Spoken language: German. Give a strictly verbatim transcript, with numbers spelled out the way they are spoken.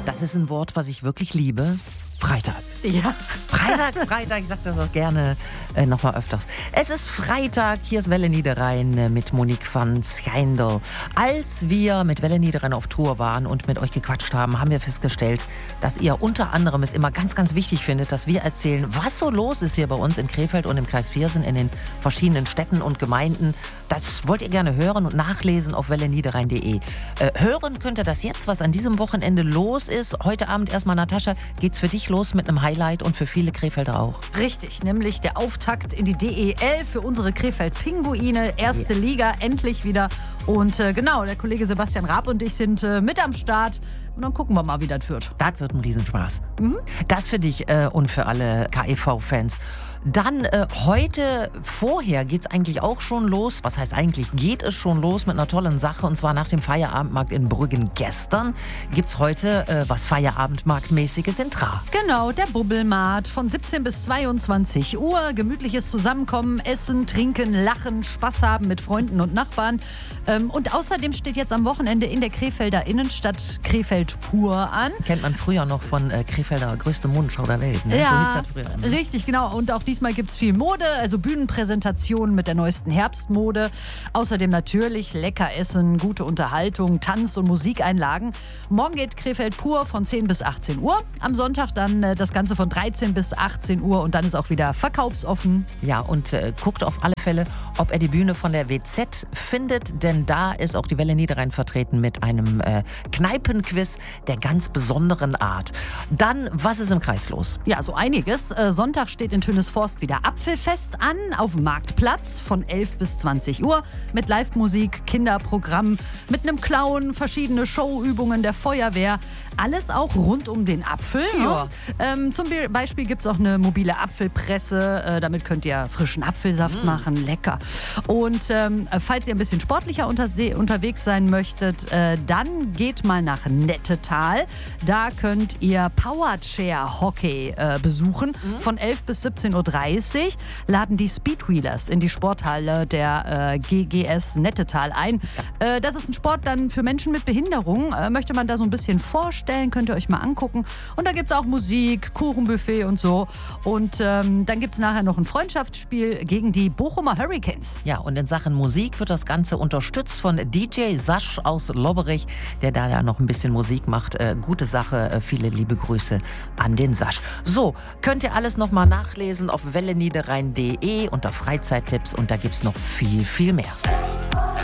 Das ist ein Wort, was ich wirklich liebe. Freitag. Ja. Freitag, Freitag, ich sag das auch gerne äh, nochmal öfters. Es ist Freitag, hier ist Welle Niederrhein äh, mit Monique van Schijndel. Als wir mit Welle Niederrhein auf Tour waren und mit euch gequatscht haben, haben wir festgestellt, dass ihr unter anderem es immer ganz, ganz wichtig findet, dass wir erzählen, was so los ist hier bei uns in Krefeld und im Kreis Viersen, in den verschiedenen Städten und Gemeinden. Das wollt ihr gerne hören und nachlesen auf welle niederrhein punkt de. Äh, hören könnt ihr das jetzt, was an diesem Wochenende los ist. Heute Abend erstmal, Natascha, geht's für dich los mit einem Highlight und für viele Krefelder auch. Richtig, nämlich der Auftakt in die D E L für unsere Krefeld-Pinguine. Erste yes. Liga, endlich wieder. Und äh, genau, der Kollege Sebastian Raab und ich sind äh, mit am Start. Und dann gucken wir mal, wie das wird. Das wird ein Riesenspaß. Mhm. Das für dich äh, und für alle K E V-Fans. Dann äh, heute, vorher geht es eigentlich auch schon los. Was heißt eigentlich, geht es schon los mit einer tollen Sache. Und zwar nach dem Feierabendmarkt in Brüggen gestern gibt es heute äh, was Feierabendmarktmäßiges in Tra. Genau, der Bubbelmarkt von siebzehn bis zweiundzwanzig Uhr. Gemütliches Zusammenkommen, Essen, Trinken, Lachen, Spaß haben mit Freunden und Nachbarn. Ähm, und außerdem steht jetzt am Wochenende in der Krefelder Innenstadt Krefeld pur an. Kennt man früher noch von äh, Krefelder größte Modenschau der Welt. Ne? Ja, so hieß das früher. Richtig, genau. Und auch diesmal gibt es viel Mode, also Bühnenpräsentationen mit der neuesten Herbstmode. Außerdem natürlich lecker Essen, gute Unterhaltung, Tanz- und Musikeinlagen. Morgen geht Krefeld pur von zehn bis achtzehn Uhr. Am Sonntag dann äh, das Ganze von dreizehn bis achtzehn Uhr und dann ist auch wieder verkaufsoffen. Ja, und äh, guckt auf alle Fälle, ob er die Bühne von der W Z findet, denn da ist auch die Welle Niederrhein vertreten mit einem äh, Kneipenquiz der ganz besonderen Art. Dann, was ist im Kreis los? Ja, so einiges. Äh, Sonntag steht in Tönisforst wieder Apfelfest an, auf dem Marktplatz von elf bis zwanzig Uhr mit Live-Musik, Kinderprogramm, mit einem Clown, verschiedene Showübungen der Feuerwehr. Alles auch rund um den Apfel. Ja. Ähm, zum Beispiel gibt es auch eine mobile Apfelpresse. Äh, damit könnt ihr frischen Apfelsaft mm. machen. Lecker. Und ähm, falls ihr ein bisschen sportlicher unterse- unterwegs sein möchtet, äh, dann geht mal nach Nettetal. Da könnt ihr Powerchair-Hockey äh, besuchen. Mm. Von elf bis siebzehn Uhr dreißig laden die Speedwheelers in die Sporthalle der äh, G G S Nettetal ein. Äh, das ist ein Sport dann für Menschen mit Behinderung. Äh, möchte man da so ein bisschen vorstellen, könnt ihr euch mal angucken. Und da gibt es auch Musik, Kuchenbuffet und so. Und ähm, dann gibt es nachher noch ein Freundschaftsspiel gegen die Bochumer Hurricanes. Ja, und in Sachen Musik wird das Ganze unterstützt von D J Sasch aus Lobberich, der da ja noch ein bisschen Musik macht. Äh, gute Sache, äh, viele liebe Grüße an den Sasch. So, könnt ihr alles nochmal nachlesen auf welle niederrhein punkt de unter Freizeittipps und da gibt's noch viel, viel mehr.